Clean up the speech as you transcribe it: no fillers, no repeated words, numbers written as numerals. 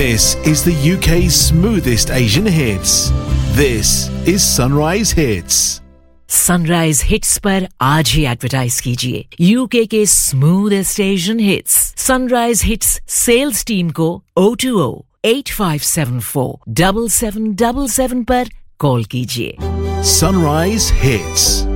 This is the UK's smoothest Asian hits. This is Sunrise Hits. Sunrise hits पर आज ही advertise कीजिए UK के smoothest Asian hits sunrise hits sales team को 020-8574-7777 पर call कीजिए Sunrise Hits.